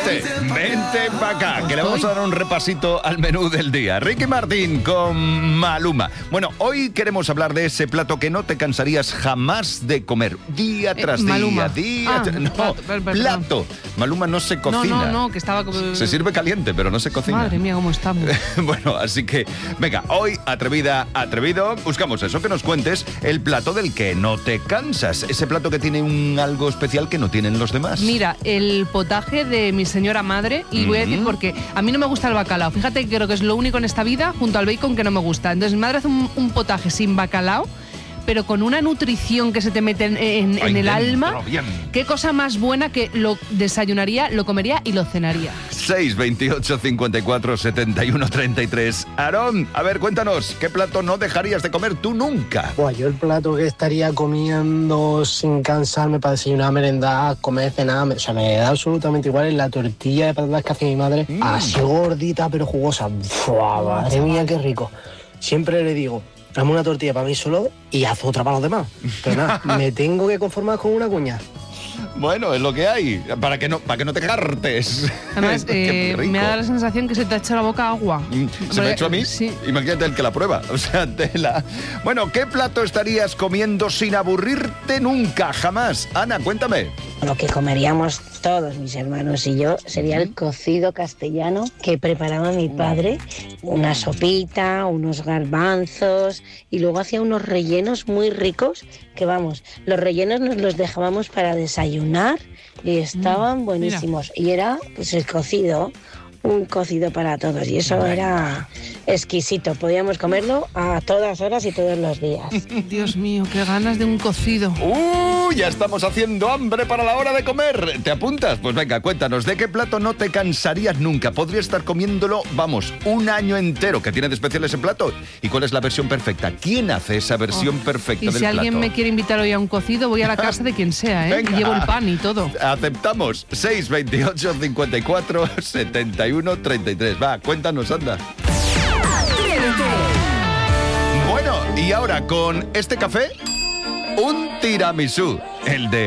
Vente para acá, que le vamos a dar un repasito al menú del día. Ricky Martin con Maluma. Bueno, hoy queremos hablar de ese plato que no te cansarías jamás de comer. Día tras Maluma. día. No, plato. Maluma no se cocina. No, que estaba... Se sirve caliente, pero no se cocina. Madre mía, cómo estamos. Bueno, así que, venga, hoy, atrevida, atrevido, buscamos eso, que nos cuentes el plato del que no te cansas. Ese plato que tiene algo especial que no tienen los demás. Mira, el potaje de mi señora madre, y voy a decir porque a mí no me gusta el bacalao. Fíjate que creo que es lo único en esta vida, junto al bacon, que no me gusta. Entonces mi madre hace un potaje sin bacalao, pero con una nutrición que se te mete en el alma. Bien. Qué cosa más buena, que lo desayunaría, lo comería y lo cenaría. 628 54 71 33. Aarón, a ver, cuéntanos, ¿qué plato no dejarías de comer tú nunca? Buah, yo el plato que estaría comiendo sin cansarme para desayunar, merendar, comer, cenar, o sea, me da absolutamente igual, es la tortilla de patatas que hace mi madre, así gordita pero jugosa. ¡Fua! Madre mía, qué rico. Siempre le digo, dame una tortilla para mí solo y haz otra para los demás. Pero nada, me tengo que conformar con una cuña. Bueno, es lo que hay, para que no te hartes. Además, Qué rico. me da la sensación que se te ha hecho la boca agua. ¿Se me ha hecho a mí? Sí. Imagínate el que la prueba. O sea, tela. Bueno, ¿qué plato estarías comiendo sin aburrirte nunca, jamás? Ana, cuéntame. Lo que comeríamos todos mis hermanos y yo sería el cocido castellano que preparaba mi padre, una sopita, unos garbanzos y luego hacía unos rellenos muy ricos que vamos, los rellenos nos los dejábamos para desayunar y estaban buenísimos. Y era pues el cocido, un cocido para todos y eso era exquisito, podíamos comerlo a todas horas y todos los días. Dios mío, qué ganas de un cocido. Ya estamos haciendo hambre para la hora de comer. ¿Te apuntas? Pues venga, cuéntanos, ¿de qué plato no te cansarías nunca? Podría estar comiéndolo, vamos, un año entero. ¿Qué tiene de especial ese plato? ¿Y cuál es la versión perfecta? ¿Quién hace esa versión perfecta del plato? Y si alguien me quiere invitar hoy a un cocido, voy a la casa de quien sea, ¿eh? Venga. Y llevo el pan y todo. Aceptamos. 628 54 71 33. Va, cuéntanos, anda. Bueno, y ahora con este café, un tiramisú, el de